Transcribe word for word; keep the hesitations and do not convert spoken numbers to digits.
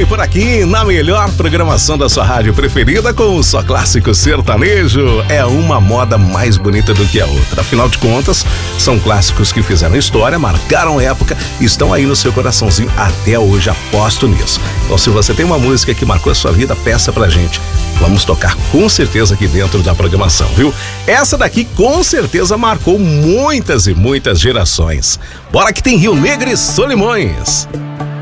por aqui na melhor programação da sua rádio preferida com o Só Clássico Sertanejo. É uma moda mais bonita do que a outra. Afinal de contas, são clássicos que fizeram história, marcaram época e estão aí no seu coraçãozinho até hoje, aposto nisso. Então, se você tem uma música que marcou a sua vida, peça pra gente. Vamos tocar com certeza aqui dentro da programação, viu? Essa daqui com certeza marcou muitas e muitas gerações. Bora que tem Rio Negro e Solimões.